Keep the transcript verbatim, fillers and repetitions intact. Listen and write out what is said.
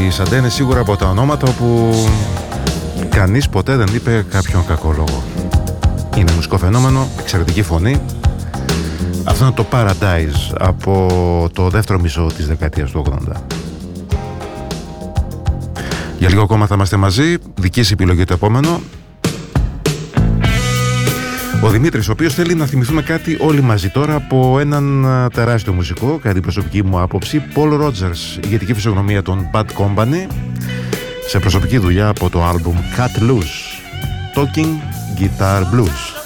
Σαντέ είναι σίγουρα από τα ονόματα όπου κανείς ποτέ δεν είπε κάποιον κακό λόγο. Είναι μουσικό φαινόμενο, εξαιρετική φωνή. Αυτό είναι το Paradise από το δεύτερο μισό της δεκαετίας του ογδόντα. Για λίγο ακόμα θα είμαστε μαζί. Δική σου επιλογή το επόμενο. Ο Δημήτρης, ο οποίος θέλει να θυμηθούμε κάτι όλοι μαζί τώρα από έναν τεράστιο μουσικό, κατά την προσωπική μου άποψη, Paul Rogers, ηγετική φυσιογνωμία των Bad Company, σε προσωπική δουλειά από το άλμπουμ Cut Loose, Talking Guitar Blues.